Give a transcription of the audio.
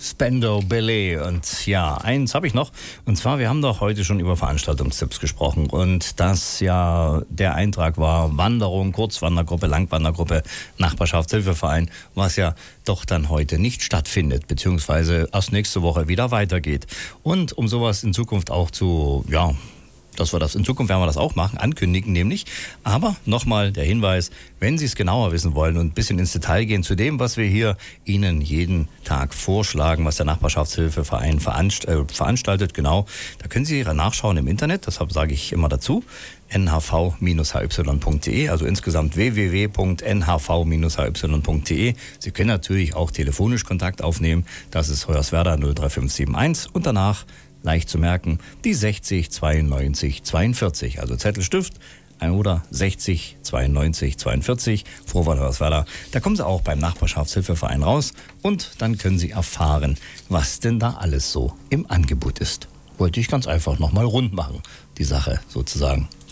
Spandau Ballet. Und ja, eins habe ich noch. Und zwar, wir haben doch heute schon über Veranstaltungstipps gesprochen. Und das ja der Eintrag war Wanderung, Kurzwandergruppe, Langwandergruppe, Nachbarschaftshilfeverein, was ja doch dann heute nicht stattfindet, beziehungsweise erst nächste Woche wieder weitergeht. Und um sowas in Zukunft auch zu, in Zukunft werden wir das auch machen, ankündigen nämlich. Aber nochmal der Hinweis, wenn Sie es genauer wissen wollen und ein bisschen ins Detail gehen zu dem, was wir hier Ihnen jeden Tag vorschlagen, was der Nachbarschaftshilfeverein veranstaltet, genau, da können Sie nachschauen im Internet, deshalb sage ich immer dazu, nhv-hy.de, also insgesamt www.nhv-hy.de. Sie können natürlich auch telefonisch Kontakt aufnehmen, das ist Hoyerswerda 03571 und danach leicht zu merken, die 60 92 42, also Zettelstift oder 60 92 42, Vorwahl Hoyerswerda. Da kommen Sie auch beim Nachbarschaftshilfeverein raus und dann können Sie erfahren, was denn da alles so im Angebot ist. Wollte ich ganz einfach nochmal rund machen, die Sache sozusagen.